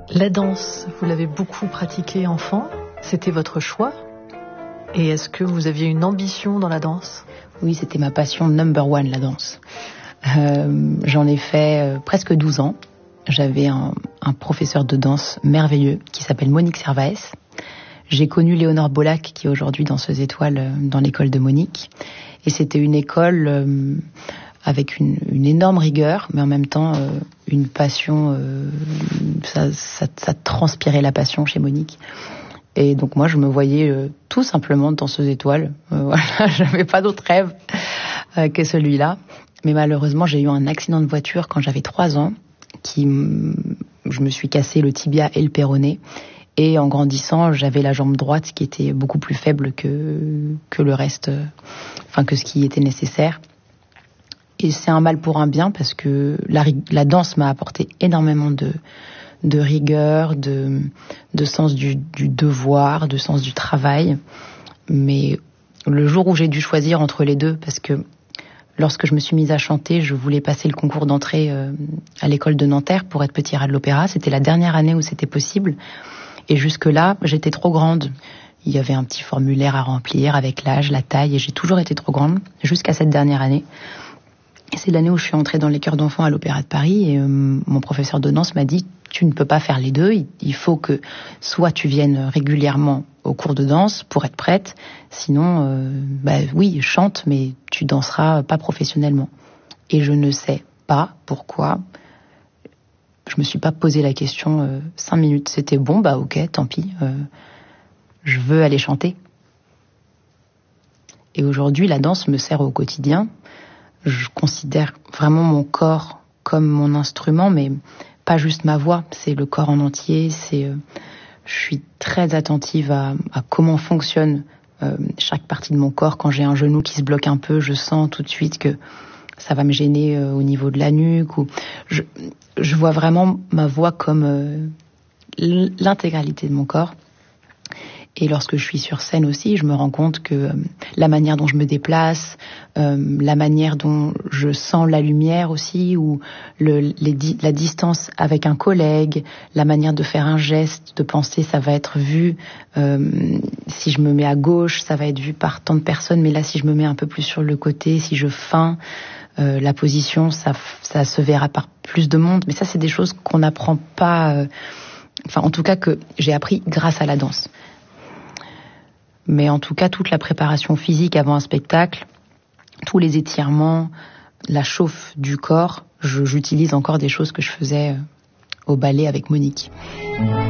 La danse, vous l'avez beaucoup pratiquée enfant. C'était votre choix? Et est-ce que vous aviez une ambition dans la danse? Oui, c'était ma passion number one, la danse. J'en ai fait presque 12 ans. J'avais un professeur de danse merveilleux qui s'appelle Monique Servaes. J'ai connu Léonore Bollac, qui est aujourd'hui danseuse étoile dans l'école de Monique. Et c'était une école avec une énorme rigueur, mais en même temps une passion. Ça transpirait la passion chez Monique. Et donc moi, je me voyais tout simplement danseuse étoile. Voilà, j'avais pas d'autre rêve que celui-là. Mais malheureusement, j'ai eu un accident de voiture quand j'avais 3 ans, je me suis cassé le tibia et le péroné. Et en grandissant, j'avais la jambe droite qui était beaucoup plus faible que le reste, que ce qui était nécessaire. Et c'est un mal pour un bien parce que la danse m'a apporté énormément de rigueur, de sens du devoir, de sens du travail. Mais le jour où j'ai dû choisir entre les deux, parce que lorsque je me suis mise à chanter, je voulais passer le concours d'entrée à l'école de Nanterre pour être petit rat de l'opéra. C'était la dernière année où c'était possible. Et jusque-là, j'étais trop grande. Il y avait un petit formulaire à remplir avec l'âge, la taille, et j'ai toujours été trop grande, jusqu'à cette dernière année. Et c'est l'année où je suis entrée dans les chœurs d'enfants à l'Opéra de Paris, et mon professeur de danse m'a dit « Tu ne peux pas faire les deux, il faut que soit tu viennes régulièrement au cours de danse pour être prête, sinon, oui, chante, mais tu danseras pas professionnellement. » Et je ne sais pas pourquoi. Je me suis pas posé la question 5 minutes. C'était bon, ok, tant pis. Je veux aller chanter. Et aujourd'hui, la danse me sert au quotidien. Je considère vraiment mon corps comme mon instrument, mais pas juste ma voix. C'est le corps en entier. Je suis très attentive à comment fonctionne chaque partie de mon corps. Quand j'ai un genou qui se bloque un peu, je sens tout de suite que ça va me gêner au niveau de la nuque. Je vois vraiment ma voix comme l'intégralité de mon corps. Et lorsque je suis sur scène aussi, je me rends compte que la manière dont je me déplace, la manière dont je sens la lumière aussi, ou la distance avec un collègue, la manière de faire un geste, de penser, ça va être vu. Si je me mets à gauche, ça va être vu par tant de personnes. Mais là, si je me mets un peu plus sur le côté, si je feins, la position, ça se verra par plus de monde. Mais ça, c'est des choses qu'on n'apprend pas... en tout cas, que j'ai appris grâce à la danse. Mais en tout cas, toute la préparation physique avant un spectacle, tous les étirements, la chauffe du corps, j'utilise encore des choses que je faisais au ballet avec Monique.